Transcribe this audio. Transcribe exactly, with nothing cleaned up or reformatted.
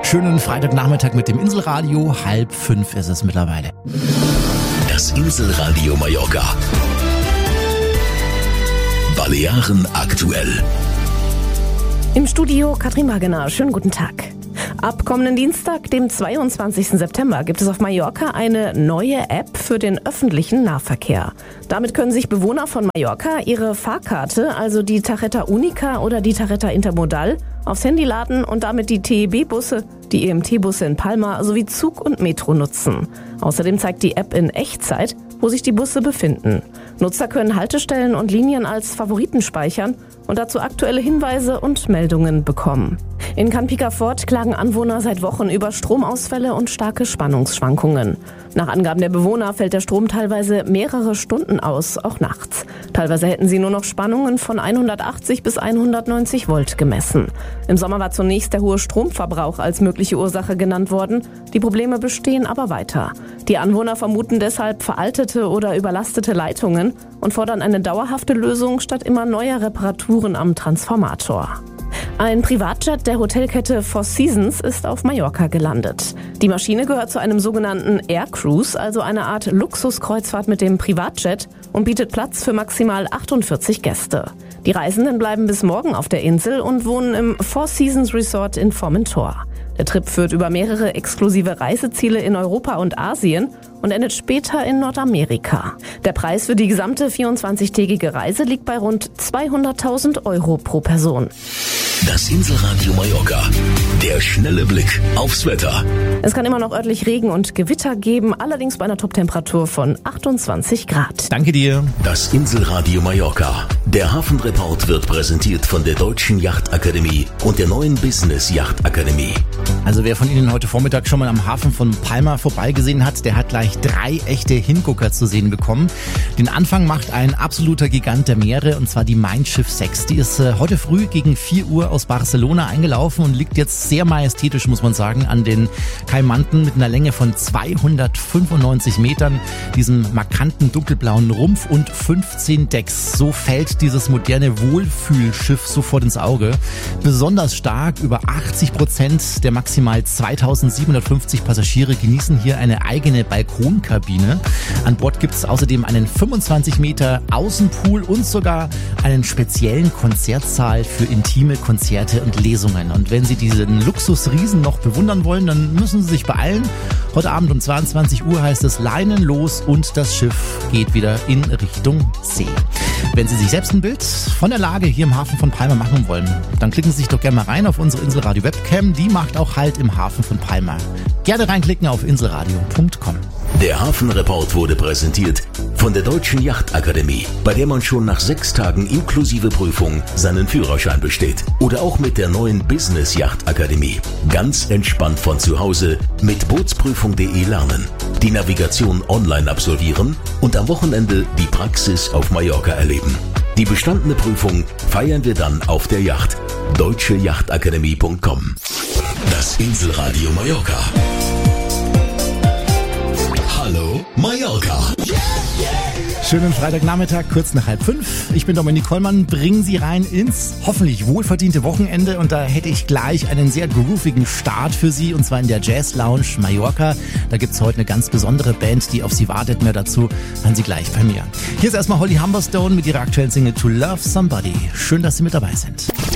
Schönen Freitagnachmittag mit dem Inselradio. Halb fünf ist es mittlerweile. Das Inselradio Mallorca. Balearen aktuell. Im Studio Katrin Wagener. Schönen guten Tag. Ab kommenden Dienstag, dem zweiundzwanzigsten September, gibt es auf Mallorca eine neue App für den öffentlichen Nahverkehr. Damit können sich Bewohner von Mallorca ihre Fahrkarte, also die Tarjeta Unica oder die Tarjeta Intermodal, aufs Handy laden und damit die T E B-Busse, die E M T-Busse in Palma sowie Zug und Metro nutzen. Außerdem zeigt die App in Echtzeit, wo sich die Busse befinden. Nutzer können Haltestellen und Linien als Favoriten speichern und dazu aktuelle Hinweise und Meldungen bekommen. In Can Picafort klagen Anwohner seit Wochen über Stromausfälle und starke Spannungsschwankungen. Nach Angaben der Bewohner fällt der Strom teilweise mehrere Stunden aus, auch nachts. Teilweise hätten sie nur noch Spannungen von hundertachtzig bis hundertneunzig Volt gemessen. Im Sommer war zunächst der hohe Stromverbrauch als mögliche Ursache genannt worden. Die Probleme bestehen aber weiter. Die Anwohner vermuten deshalb veraltete oder überlastete Leitungen und fordern eine dauerhafte Lösung statt immer neuer Reparaturen am Transformator. Ein Privatjet der Hotelkette Four Seasons ist auf Mallorca gelandet. Die Maschine gehört zu einem sogenannten Air Cruise, also einer Art Luxuskreuzfahrt mit dem Privatjet, und bietet Platz für maximal achtundvierzig Gäste. Die Reisenden bleiben bis morgen auf der Insel und wohnen im Four Seasons Resort in Formentor. Der Trip führt über mehrere exklusive Reiseziele in Europa und Asien und endet später in Nordamerika. Der Preis für die gesamte vierundzwanzigtägige Reise liegt bei rund zweihunderttausend Euro pro Person. Das Inselradio Mallorca. Der schnelle Blick aufs Wetter. Es kann immer noch örtlich Regen und Gewitter geben, allerdings bei einer Toptemperatur von achtundzwanzig Grad. Danke dir. Das Inselradio Mallorca. Der Hafenreport wird präsentiert von der Deutschen Yachtakademie und der neuen Business Yachtakademie. Also wer von Ihnen heute Vormittag schon mal am Hafen von Palma vorbeigesehen hat, der hat gleich drei echte Hingucker zu sehen bekommen. Den Anfang macht ein absoluter Gigant der Meere, und zwar die Mein Schiff sechs. Die ist äh, heute früh gegen vier Uhr aus Barcelona eingelaufen und liegt jetzt sehr majestätisch, muss man sagen, an den Kaimanten mit einer Länge von zweihundertfünfundneunzig Metern, diesem markanten dunkelblauen Rumpf und fünfzehn Decks. So fällt dieses moderne Wohlfühlschiff sofort ins Auge. Besonders stark, über achtzig Prozent der maximal zweitausendsiebenhundertfünfzig Passagiere genießen hier eine eigene Balkonkabine. An Bord gibt es außerdem einen fünfundzwanzig Meter Außenpool und sogar einen speziellen Konzertsaal für intime Konzerte und Lesungen. Und wenn Sie diesen Luxusriesen noch bewundern wollen, dann müssen Sie sich beeilen. Heute Abend um zweiundzwanzig Uhr heißt es Leinen los und das Schiff geht wieder in Richtung See. Wenn Sie sich selbst ein Bild von der Lage hier im Hafen von Palma machen wollen, dann klicken Sie sich doch gerne mal rein auf unsere Inselradio Webcam. Die macht auch Halt im Hafen von Palma. Gerne reinklicken auf inselradio punkt com. Der Hafenreport wurde präsentiert von der Deutschen Yachtakademie, bei der man schon nach sechs Tagen inklusive Prüfung seinen Führerschein besteht. Oder auch mit der neuen Business Yachtakademie. Ganz entspannt von zu Hause mit bootsprüfung punkt de lernen, die Navigation online absolvieren und am Wochenende die Praxis auf Mallorca erleben. Die bestandene Prüfung feiern wir dann auf der Yacht. deutsche yachtakademie punkt com. Das Inselradio Mallorca. Hallo Mallorca. Schönen Freitagnachmittag, kurz nach halb fünf. Ich bin Dominik Kollmann, bringen Sie rein ins hoffentlich wohlverdiente Wochenende, und da hätte ich gleich einen sehr groovigen Start für Sie, und zwar in der Jazz Lounge Mallorca. Da gibt's heute eine ganz besondere Band, die auf Sie wartet. Mehr dazu hören Sie gleich bei mir. Hier ist erstmal Holly Humberstone mit ihrer aktuellen Single To Love Somebody. Schön, dass Sie mit dabei sind.